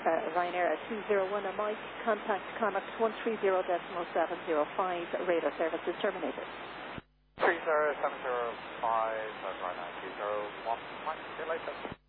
Ryanair at 201 on Mike. Contact Connacht 130.705. Radar service is terminated. 30705, Ryanair 201. See you later.